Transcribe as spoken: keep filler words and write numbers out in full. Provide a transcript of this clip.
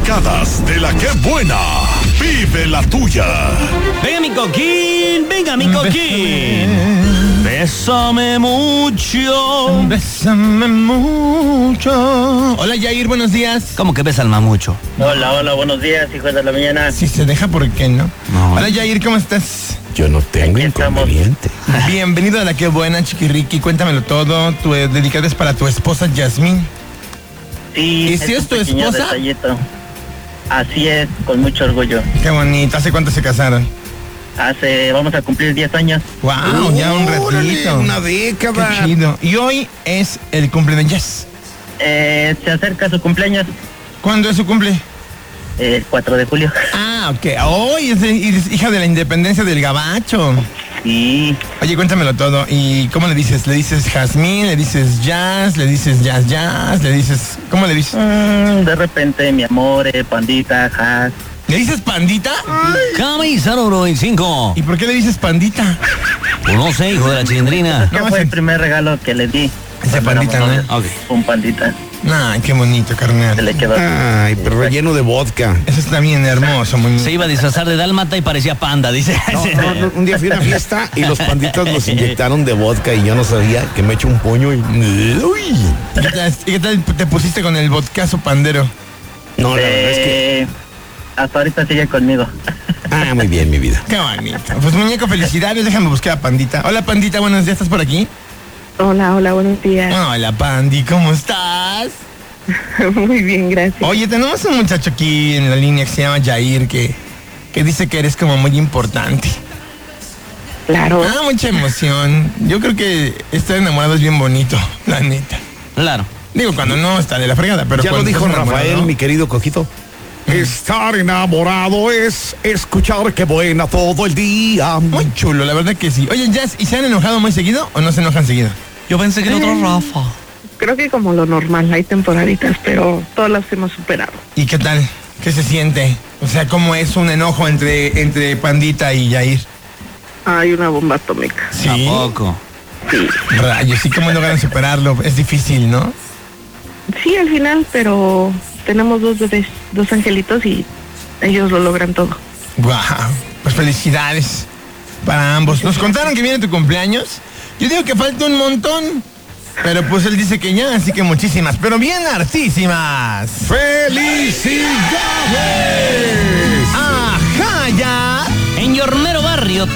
picadas de la que buena. Vive la tuya. Venga mi coquín, venga mi coquín. Bésame mucho. Bésame mucho. Hola Yair, buenos días. ¿Cómo que besa al mamucho? Hola, hola, buenos días, hijos de la mañana. Si se deja, ¿por qué no? No. Hola Yair, ¿cómo estás? Yo no tengo Aquí estamos. inconveniente. Bienvenido a la que buena, Chiquirriqui. Cuéntamelo todo. Tu eh, dedicada es para tu esposa Yasmín. Sí, ¿Y si es un tu pequeño esposa? detallito. Así es, con mucho orgullo. Qué bonito. ¿Hace cuánto se casaron? Hace, vamos a cumplir diez años. Wow, ya un Órale, ratito. una década. Qué chido. Y hoy es el cumple de Jess. Eh, se acerca su cumpleaños, ¿Cuándo es su cumple? eh, el cuatro de julio. Ah, ok. Hoy es, de- es hija de la independencia del gabacho. Sí, Oye, cuéntamelo todo. ¿Y cómo le dices? ¿Le dices Jazmín? ¿Le dices Jazz? ¿Le dices Jazz Jazz? ¿Le dices... ¿Cómo le dices? mm, de repente, mi amor, eh, pandita, has. ¿Le dices pandita? Camisa veinticinco. ¿Y por qué le dices pandita? Pues no sé, hijo de la chilindrina. ¿Qué No, fue ese- el primer regalo que le di? Ese Cuando pandita, éramos ¿no? novios. Ok. Un pandita, Ay, qué bonito, se carnal. le quedó. Ay, pero relleno de vodka. Eso está bien hermoso, muñeco. Se iba a disfrazar de dálmata y parecía panda, dice. No, no, no, un día fui a una fiesta y los panditas los inyectaron de vodka y yo no sabía que me echo un puño y... Uy. ¿Y qué tal, y qué tal te pusiste con el vodcazo pandero? No, la verdad es que... Eh, hasta ahorita sigue conmigo. Ah, muy bien, mi vida. Qué bonito. Pues, muñeco, felicidades. Déjame buscar a Pandita. Hola, Pandita, buenos días. ¿Estás por aquí? Hola, hola, buenos días. Hola, Pandi, ¿cómo estás? Muy bien, gracias. Oye, tenemos un muchacho aquí en la línea que se llama Jair, que, que dice que eres como muy importante. Claro. Ah, mucha emoción. Yo creo que estar enamorado es bien bonito, la neta. Claro. Digo, cuando no está de la fregada, pero Ya lo cuando dijo estás enamorado- Rafael, mi querido Coquito. Estar enamorado es escuchar que buena todo el día. Muy chulo, la verdad que sí. Oye, Jazz, ¿y se han enojado muy seguido o no se enojan seguido? Yo pensé que era otro Rafa. Creo que como lo normal, hay temporaditas, pero todas las hemos superado. ¿Y qué tal? ¿Qué se siente? O sea, ¿cómo es un enojo entre, entre Pandita y Jair? Hay una bomba atómica. Sí. Tampoco. Rayos, ¿y cómo logran superarlo? Es difícil, ¿no? Sí, al final, pero tenemos dos bebés, dos angelitos y ellos lo logran todo. Guau, pues felicidades para ambos. Nos contaron que viene tu cumpleaños. Yo digo que falta un montón. Pero pues él dice que ya, así que muchísimas, pero bien hartísimas. ¡Felicidades! Ajá, ya. En Yornero Barrio